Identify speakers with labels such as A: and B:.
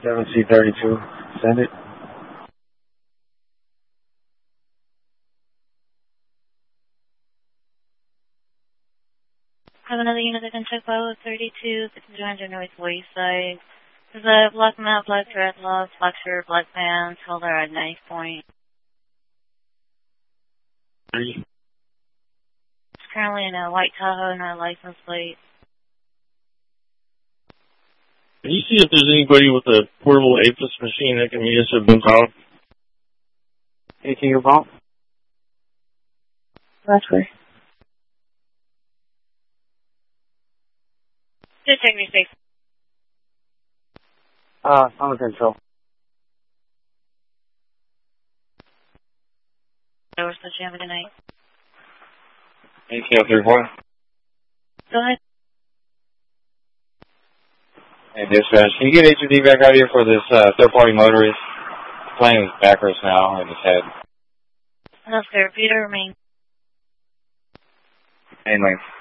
A: 7C32. Send it.
B: Have another unit that can check by 32, 6200 North Wayside. There's a black map, black dreadlocks, black shirt, black pants, holder at knife point.
A: 3.
B: It's currently in a white Tahoe, no license plate.
C: Can you see if there's anybody with a portable APIS machine that can meet us at Boone College?
A: 18 your bump?
B: That's right. Just check your safe.
A: Under control.
B: Over, so you have a good night.
A: ATL 34.
B: Go ahead.
A: Hey, dispatch, can you get HOD back out here for this third-party motorist? He's playing his backwards now in his head.
B: No, sir. Peter remain.
A: Anyway.